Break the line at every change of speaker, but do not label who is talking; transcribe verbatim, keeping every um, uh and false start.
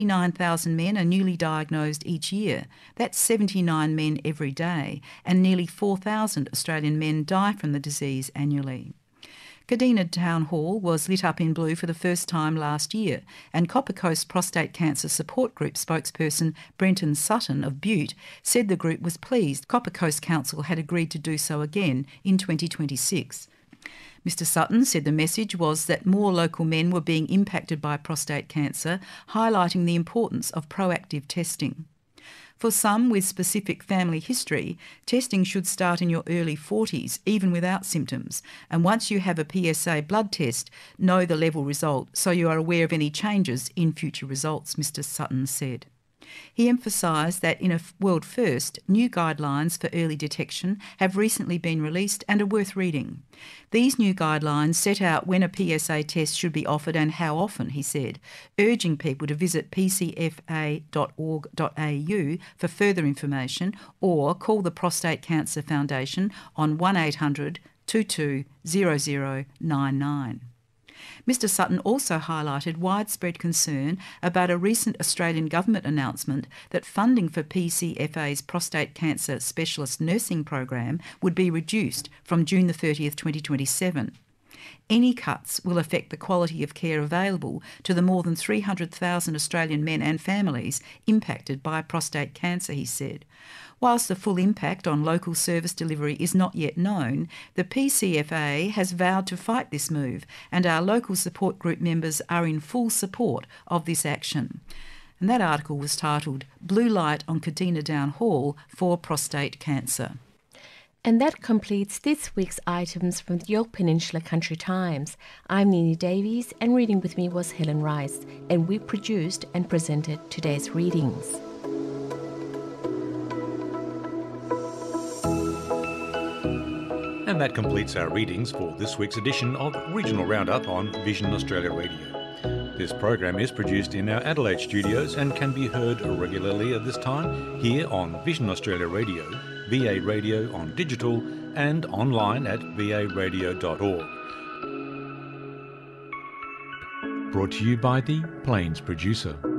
nine thousand men are newly diagnosed each year. That's seventy-nine men every day, and nearly four thousand Australian men die from the disease annually. Kadina Town Hall was lit up in blue for the first time last year, and Copper Coast Prostate Cancer Support Group spokesperson Brenton Sutton of Butte said the group was pleased Copper Coast Council had agreed to do so again in twenty twenty-six. Mister Sutton said the message was that more local men were being impacted by prostate cancer, highlighting the importance of proactive testing. For some with specific family history, testing should start in your early forties, even without symptoms. And once you have a P S A blood test, know the level result so you are aware of any changes in future results, Mister Sutton said. He emphasised that in a world first, new guidelines for early detection have recently been released and are worth reading. These new guidelines set out when a P S A test should be offered and how often, he said, urging people to visit p c f a dot org dot a u for further information or call the Prostate Cancer Foundation on one eight hundred two two zero zero nine nine. Mister Sutton also highlighted widespread concern about a recent Australian government announcement that funding for P C F A's prostate cancer specialist nursing program would be reduced from June the thirtieth, twenty twenty-seven. Any cuts will affect the quality of care available to the more than three hundred thousand Australian men and families impacted by prostate cancer, he said. Whilst the full impact on local service delivery is not yet known, the P C F A has vowed to fight this move, and our local support group members are in full support of this action. And that article was titled Blue Light on Kadina Town Hall for Prostate Cancer.
And that completes this week's items from the Yorke Peninsula Country Times. I'm Nini Davies, and reading with me was Helen Rice, and we produced and presented today's readings.
And that completes our readings for this week's edition of Regional Roundup on Vision Australia Radio. This program is produced in our Adelaide studios and can be heard regularly at this time here on Vision Australia Radio, V A Radio on digital and online at v a radio dot org. Brought to you by the Plains Producer.